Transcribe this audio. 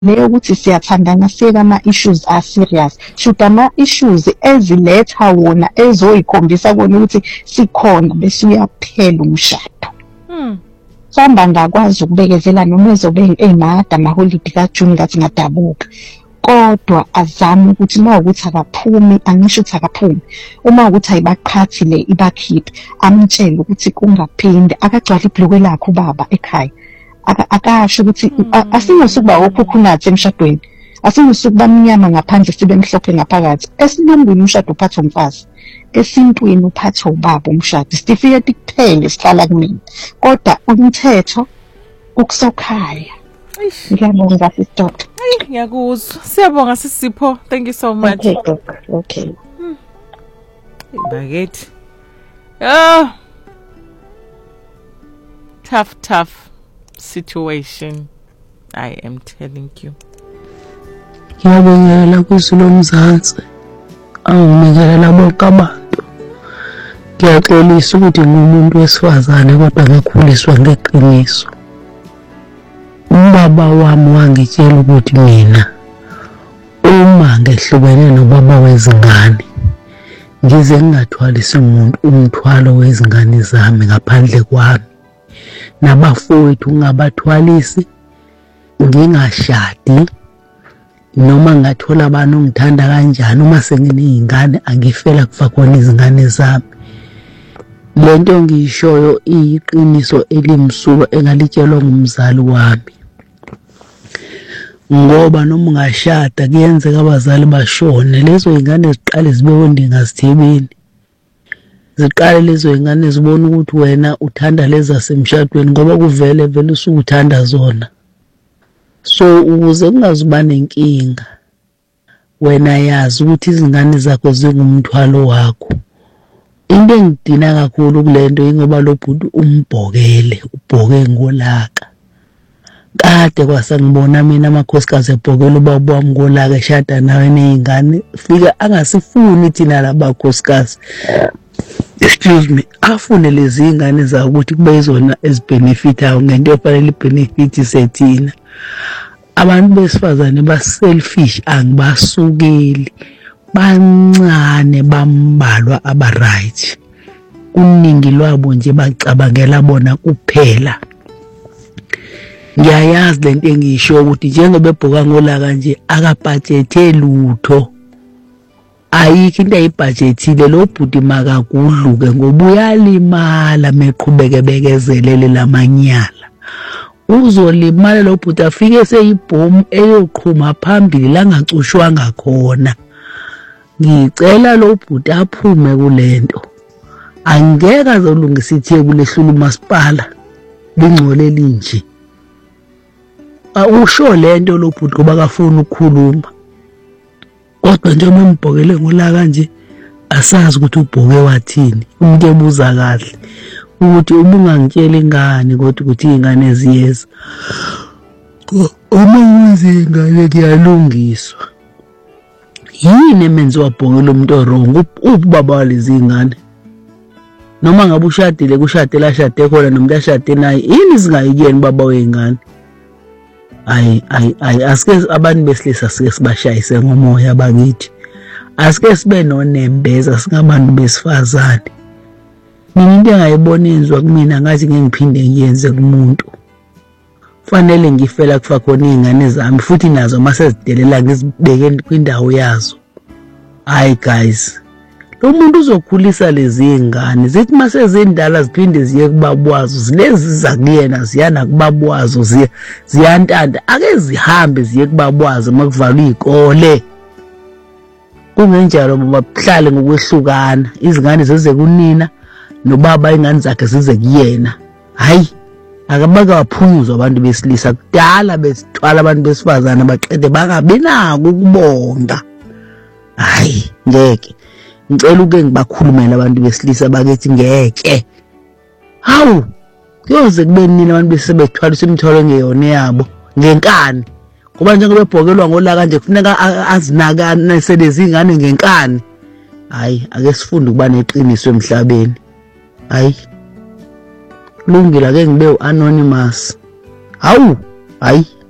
leyo ukuthi siyathandana siyeke ama-issues a-serious. Should ama-issues eziletha wona ezoyikhombisa kona ukuthi sikhona bese uyaphela umshado. Samba ngakwazi ukubekezela noma ezobe eyimada amaholidi kaJune ngathi ngadabuka. Kodwa azame ukuthi uma ukuthi akaphumi, angisho ukuthi akaphumi. Uma ukuthi ayibaqhathile ibakhiphe, amtshele ukuthi kungaphinde akagcwala ibhlokwe lakhe ubaba ekhaya. Akasho ukuthi asingosukuba okhukhunathi emshadweni. Asingosuku bamnyama ngaphandle sibe mhlophe ngaphakathi. Esilungwini umshado uphathwa umfazi. Esintwini uphathwa ubaba umshado. Isitifiketi kuphela sihlala kumina. Kodwa umthetho ukusokhaya. Ngiyabonga sister. Ngiyakuzwa. Siyabonga Sisipho. Thank you so much. Okay. Baguette. Oh. Tough situation. I am telling you. Ngiyabongelela kuZulu Mzansi. Awunikelela bonke abantu. Ngiyaxolisa ukuthi ngumuntu wesifazane kodwa ngakhuliswa ngeqiniso. Ubaba wami wangitshela ukuthi mina uma ngehlukene nobaba wezingane ngize ngingathwalisi umuntu umthwalo wezingane zami ngaphandle kwami. Nabafowethu ngabathwalisi ngingashadi noma ngathola abantu ngithanda kanjani uma sengineyingane angifela kufa khona izingane zami. Lento ngiyishoyo iyiqiniso elimsuka engalitshelwa ngumzali wami. Ngoba noma ungashada kuyenzeka abazali bashone, lezo ingane ziqale zibewe ndingazithebeni. Ziqale lezo ingane zibona ukuthi wena uthanda leza semshadweni ngoba vele usukuthanda zona. So ukuze kungazuba nenkinga, wena yazi ukuthi izingane zakho zingumthwalo wakho. Into engidina kakhulu kulento ingoba lo bhuti umbhokele, ubhoke ngolaka. Kade kwasangibona mina amakhosikazi ebhokela ubaba wami ngolaka eshada nawe nezingane, fika angasifuni thina labakhosikazi. Excuse me, afune lezi ingane zawo ukuthi kube izona ezibenefitayo ngento efanele ibenefit sethina. Abantu besifazane ba-selfish angibasukeli. Bancane bambalwa aba-right. Uningi lwabo nje bacabangela bona kuphela. Ngiyayazi lento engiyisho ukuthi njengoba ebhoka ngolaka nje akabhajethe lutho. Ayikho into ayibhajethile lo bhuti makakudluke ngoba uyalimala meqhubeke bekezelele lamanyala. Uzolimala lo bhuti afike seyibhomu eyoqhuma phambili la ngacushwanga khona. Ngicela lo bhuti aphume kulento. Angeke azolungisa ithiye kulehlula umasipala lingcole linje. Usho lento lo bhuti ngoba akafuni ukukhuluma. Kodwa nje umbhokele ngolaka nje asazi ukuthi ubhoke wathini. Umuntu ebuza kahle ukuthi uma ungangitshela ingane kodwa ukuthi izingane ziyeza. Uma uzingane kuyalungiswa. Yini emenze wabhokela umuntu wrong ubaba walezi ingane? Noma ngabe ushadile kushadela ashade khona nomuntu ashade naye yini singayikeni baba wengane? Asike abantu besilisa sike sibashayise ngomoya bakithi. Asike sibe nonembeza singabantu besifazane. Mina into engayibona enzwa kumina ngathi ngeke ngiphinde ngiyenze kumuntu. Fanele ngifela kufa khona izingane zami futhi nazo mase zidelela ngizibeke kwindawo yazo. Hayi guys, lo muntu uzokhulisa lezi ingane zithi mase zindala ziphinde ziye kubabwazo zilezi zakuyena ziyana kubabwazo ziyantanda ake zihambe ziye kubabwazo makuvalwa izikole. Kungenjalo bahlale ngokwehlukana izingane zize kunina nobaba ingane zakhe zize kuyena. Hayi akabaka baphunyuzwa abantu besilisa kudala besithwala abantu besifazana baqede bangabe nako ukubonga. Hayi ngeke ngicela uke ngibakhulumela abantu besilisa bakethi ngeke. Hawu kuyoze kube nini abantu besebethwalisa imithwalo ngeyona yabo ngenkani ngoba njengoba ebhokelwa ngolaka nje kufuneka azinakane selezi ingane ngenkani. Hayi ake sifunde ukuba neqiniso emhlabeni. Hayi lungile ake ngibe anonymous. Hawu hayi